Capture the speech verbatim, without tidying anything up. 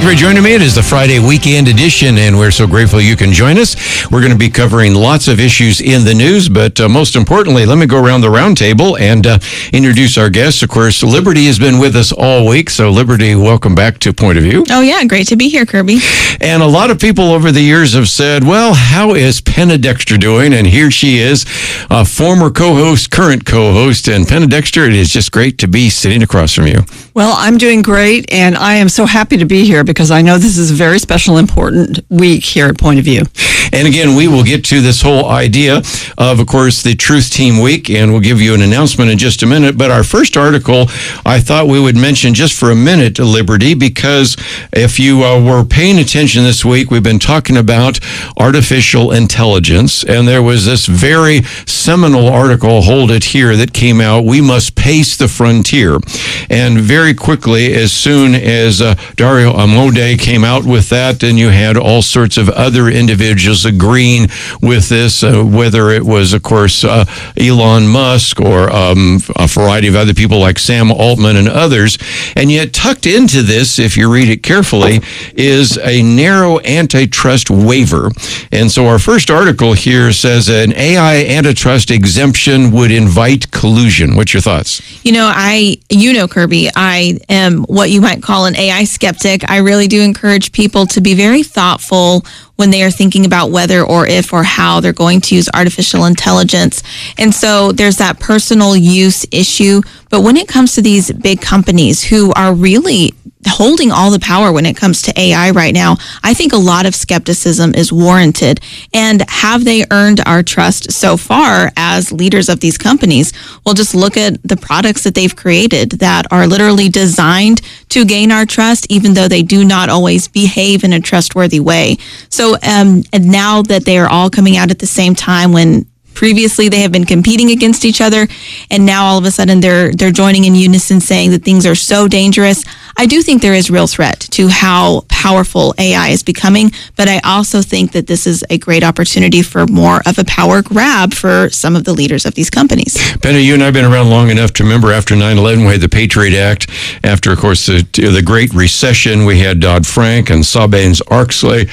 for joining me. It is the Friday weekend edition, and we're so grateful you can join us. We're going to be covering lots of issues in the news, but uh, most importantly, let me go around the round table and uh, introduce our guests. Of course, Liberty has been with us all week, so Liberty, welcome back to Point of View. Oh, yeah, great to be here, Kirby. And a lot of people over the years have said, well, how is Penna Dexter doing? And here she is, a former co-host, current co-host. And Penna Dexter, it is just great to be sitting across from you. Well, I'm doing great, and I am so happy to be here because I know this is a very special, important week here at Point of View. And again, we will get to this whole idea of, of course, the Truth Team Week, and we'll give you an announcement in just a minute. But our first article, I thought we would mention just for a minute, Liberty, because if you uh, were paying attention this week, we've been talking about artificial intelligence, and there was this very seminal article, hold it here, that came out, We Must Pace the Frontier. And very quickly, as soon as uh, Dario Amodei came out with that, then you had all sorts of other individuals agreeing with this, uh, whether it was, of course, uh, Elon Musk or um, a variety of other people like Sam Altman and others. And yet tucked into this, if you read it carefully, is a narrow antitrust waiver. And so our first article here says an A I antitrust exemption would invite collusion. What's your thoughts? You know, I, you know, Kirby, I am what you might call an A I skeptic. I really do encourage people to be very thoughtful when they are thinking about whether or if or how they're going to use artificial intelligence. And so there's that personal use issue. But when it comes to these big companies who are really holding all the power when it comes to A I right now, I think a lot of skepticism is warranted. And have they earned our trust so far as leaders of these companies? Well, just look at the products that they've created that are literally designed to gain our trust, even though they do not always behave in a trustworthy way. So um, and now that they are all coming out at the same time, when previously they have been competing against each other, and now all of a sudden they're they're joining in unison saying that things are so dangerous. I do think there is real threat to how powerful A I is becoming, but I also think that this is a great opportunity for more of a power grab for some of the leaders of these companies. Penna, you and I have been around long enough to remember after nine eleven, we had the Patriot Act. After, of course, the, the Great Recession, we had Dodd-Frank and Sarbanes-Oxley.